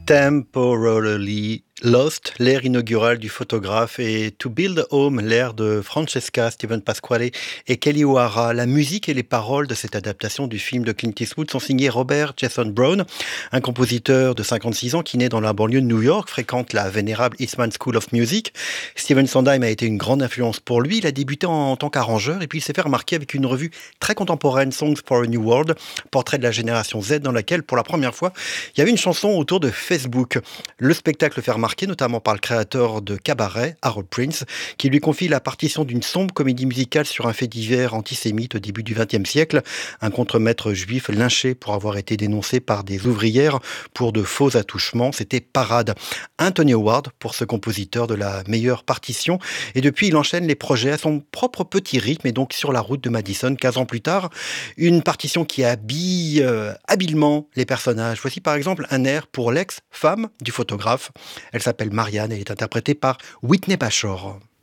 Temporarily Lost, l'air inaugural du photographe, et To Build a Home, l'air de Francesca, Steven Pasquale et Kelly O'Hara. La musique et les paroles de cette adaptation du film de Clint Eastwood sont signés Robert Jason Brown, un compositeur de 56 ans qui naît dans la banlieue de New York, fréquente la vénérable Eastman School of Music. Steven Sondheim a été une grande influence pour lui. Il a débuté en tant qu'arrangeur et puis il s'est fait remarquer avec une revue très contemporaine, Songs for a New World, portrait de la génération Z, dans laquelle, pour la première fois, il y avait une chanson autour de Facebook. Le spectacle fait remarquer notamment par le créateur de Cabaret, Harold Prince, qui lui confie la partition d'une sombre comédie musicale sur un fait divers antisémite au début du XXe siècle. Un contremaître juif lynché pour avoir été dénoncé par des ouvrières pour de faux attouchements. C'était Parade. Un Tony Award pour ce compositeur de la meilleure partition. Et depuis, il enchaîne les projets à son propre petit rythme et donc sur la route de Madison. 15 ans plus tard, une partition qui habille habilement les personnages. Voici par exemple un air pour l'ex-femme du photographe. Elle s'appelle Marianne et est interprétée par Whitney Bashore.